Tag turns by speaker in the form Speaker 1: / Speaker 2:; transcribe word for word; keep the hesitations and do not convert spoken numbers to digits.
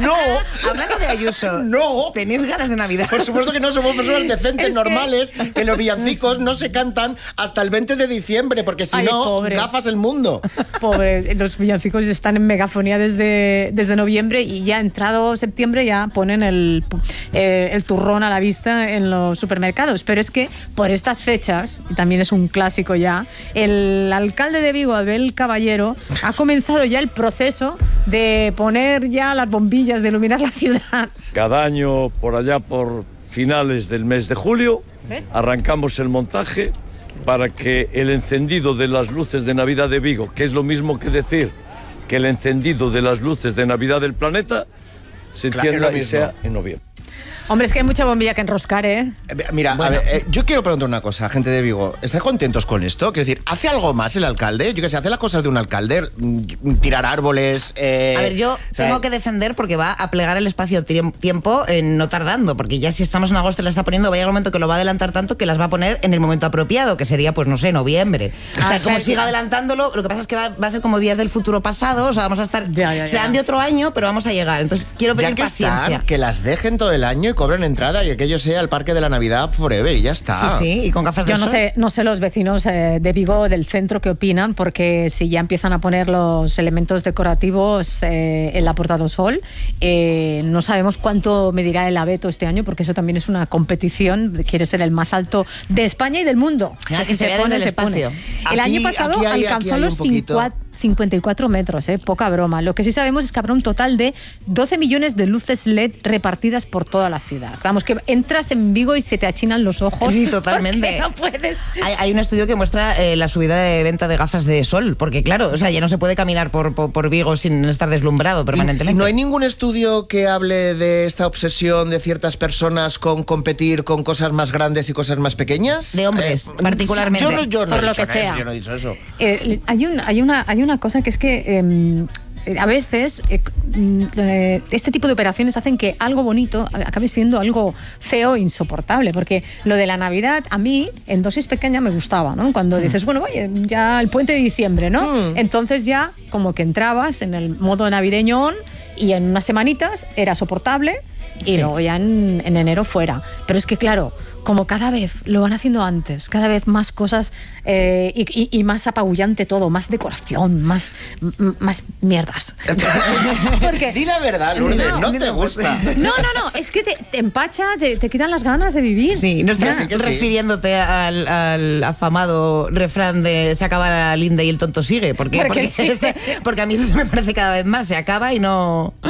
Speaker 1: No.
Speaker 2: Hablando de Ayuso.
Speaker 1: No.
Speaker 2: ¿Tenéis ganas de Navidad?
Speaker 1: Por supuesto que no, somos personas decentes,
Speaker 3: Es que-
Speaker 1: normales, que los villancicos no se cantan hasta el veinte de diciembre, porque si
Speaker 3: Ay,
Speaker 1: no,
Speaker 3: pobre.
Speaker 1: gafas el mundo.
Speaker 3: Pobre, los villancicos están en megafonía desde, desde noviembre y ya entrado septiembre ya ponen el, eh, el turrón a la vista en los supermercados. Pero es que por estas fechas, y también es un clásico ya, el alcalde de Vigo, Abel Caballero, ha comenzado ya el proceso de poner ya las bombillas, de iluminar la ciudad.
Speaker 4: Cada año, por allá por finales del mes de julio,
Speaker 3: ¿Ves?
Speaker 4: arrancamos el montaje para que el encendido de las luces de Navidad de Vigo, que es lo mismo que decir que el encendido de las luces de Navidad del planeta, se
Speaker 1: Claro, es
Speaker 4: encienda
Speaker 1: lo
Speaker 4: y
Speaker 1: mismo.
Speaker 4: sea en noviembre.
Speaker 3: Hombre, es que hay mucha bombilla que enroscar, ¿eh?
Speaker 1: Eh, Mira,
Speaker 2: Bueno.
Speaker 1: a ver, eh, yo quiero preguntar una cosa, gente de Vigo. ¿Estáis contentos con esto? Quiero decir, ¿hace algo más el alcalde? Yo que sé, ¿hace las cosas de un alcalde? Mm, Tirar árboles. eh,
Speaker 2: A ver, yo
Speaker 1: o sea,
Speaker 2: tengo que defender porque va a plegar el espacio-tiempo en no tardando, porque ya si estamos en agosto y la está poniendo, va a llegar un momento que lo va a adelantar tanto que las va a poner en el momento apropiado, que sería, pues no sé, noviembre. O sea,
Speaker 3: Ah,
Speaker 2: como
Speaker 3: claro,
Speaker 2: siga
Speaker 3: claro.
Speaker 2: adelantándolo, lo que pasa es que va, va a ser como días del futuro pasado, o sea, vamos a estar,
Speaker 3: Ya, ya, ya.
Speaker 2: serán de otro año, pero vamos a llegar. Entonces, quiero
Speaker 1: Ya
Speaker 2: pedir
Speaker 1: que
Speaker 2: paciencia.
Speaker 1: están, que las dejen todo el año y cobren entrada y aquello sea el parque de la Navidad forever y ya está.
Speaker 2: Sí, sí, y con gafas de
Speaker 3: Yo no
Speaker 2: sol.
Speaker 3: sé, no sé los vecinos eh, de Vigo, del centro, qué opinan, porque si ya empiezan a poner los elementos decorativos eh, en la Puerta do Sol, eh, no sabemos cuánto medirá el abeto este año, porque eso también es una competición, quiere ser el más alto de España y del mundo.
Speaker 2: Ah, que
Speaker 3: si
Speaker 2: se vea desde el
Speaker 3: se pone.
Speaker 2: espacio.
Speaker 3: El
Speaker 1: Aquí-
Speaker 3: año pasado
Speaker 1: aquí hay- aquí
Speaker 3: alcanzó
Speaker 1: hay un
Speaker 3: los
Speaker 1: poquito.
Speaker 3: cincuenta cincuenta y cuatro metros, eh, poca broma. Lo que sí sabemos es que habrá un total de doce millones de luces L E D repartidas por toda la ciudad. Vamos, que entras en Vigo y se te achinan los ojos.
Speaker 2: Sí, totalmente.
Speaker 3: porque no puedes.
Speaker 2: Hay, hay un estudio que muestra eh, la subida de venta de gafas de sol, porque claro, o sea, ya no se puede caminar por, por, por Vigo sin estar deslumbrado
Speaker 1: ¿Y,
Speaker 2: permanentemente.
Speaker 1: y no hay ningún estudio que hable de esta obsesión de ciertas personas con competir con cosas más grandes y cosas más pequeñas?
Speaker 2: De hombres, particularmente.
Speaker 1: Yo no, yo no
Speaker 3: Por
Speaker 1: he
Speaker 3: lo
Speaker 1: dicho
Speaker 3: que
Speaker 1: eso,
Speaker 3: sea.
Speaker 1: yo no he dicho eso.
Speaker 3: Eh, hay, un- hay, una, hay una cosa que es que eh, a veces eh, mm, eh, este tipo de operaciones hacen que algo bonito acabe siendo algo feo e insoportable, porque lo de la Navidad a mí en dosis pequeña me gustaba, ¿no? Cuando dices, bueno, oye, ya el puente de diciembre, ¿no?
Speaker 1: Mm.
Speaker 3: Entonces ya como que entrabas en el modo navideño on y en unas semanitas era soportable y
Speaker 2: Sí.
Speaker 3: luego ya en, en enero fuera. Pero es que claro, como cada vez lo van haciendo antes, cada vez más cosas eh, y, y- y más apabullante todo, más decoración, más, m- más mierdas. Porque,
Speaker 1: Di la verdad, Lourdes, no,
Speaker 2: no,
Speaker 1: te
Speaker 2: no,
Speaker 1: gusta.
Speaker 3: no, no, no, es que te, te empacha, te, te quitan las ganas de vivir.
Speaker 2: Sí, no estás
Speaker 1: Que sí, que sí.
Speaker 2: refiriéndote al, al afamado refrán de se acaba la linda y el tonto sigue. ¿Por qué?
Speaker 3: Porque
Speaker 2: Porque,
Speaker 3: sí.
Speaker 2: este- porque a mí eso me parece cada vez más. Se acaba y no,